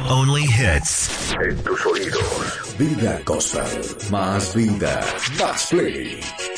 Only hits. En tus oídos. Vida Gospel. Más vida. Más play.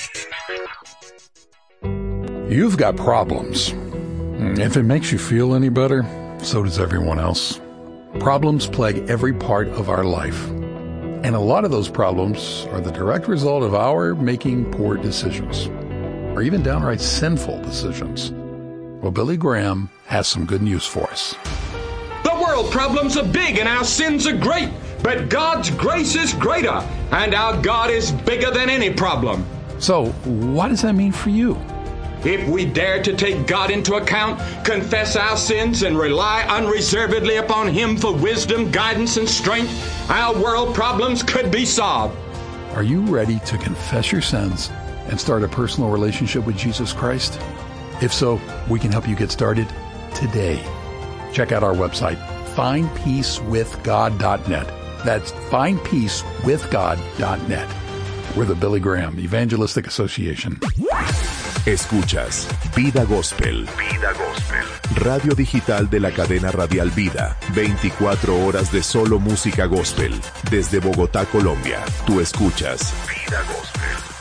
You've got problems. If it makes you feel any better, so does everyone else. Problems plague every part of our life. And a lot of those problems are the direct result of our making poor decisions, or even downright sinful decisions. Well, Billy Graham has some good news for us. The world problems are big and our sins are great, but God's grace is greater, and our God is bigger than any problem. So, what does that mean for you? If we dare to take God into account, confess our sins, and rely unreservedly upon Him for wisdom, guidance, and strength, our world problems could be solved. Are you ready to confess your sins and start a personal relationship with Jesus Christ? If so, we can help you get started today. Check out our website, findpeacewithgod.net. That's findpeacewithgod.net. We're the Billy Graham Evangelistic Association. Escuchas Vida Gospel. Vida Gospel. Radio digital de la cadena radial Vida. 24 horas de solo música gospel. Desde Bogotá, Colombia. Tú escuchas Vida Gospel.